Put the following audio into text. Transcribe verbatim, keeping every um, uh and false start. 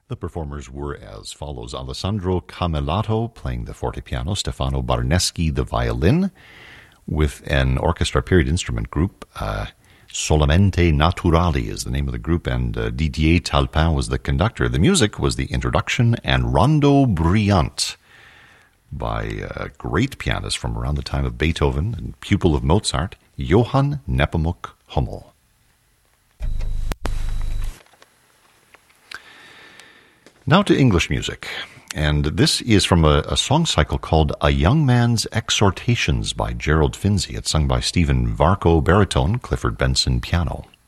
The performers were as follows: Alessandro Camelato playing the fortepiano, Stefano Barneschi the violin, with an orchestra period instrument group. Uh, Solamente Naturali is the name of the group, and uh, Didier Talpin was the conductor. The music was the introduction and Rondo Brillante by a great pianist from around the time of Beethoven and pupil of Mozart, Johann Nepomuk Hummel. Now to English music, and this is from a, a song cycle called A Young Man's Exhortations by Gerald Finzi. It's sung by Stephen Varco, baritone, Clifford Benson, piano.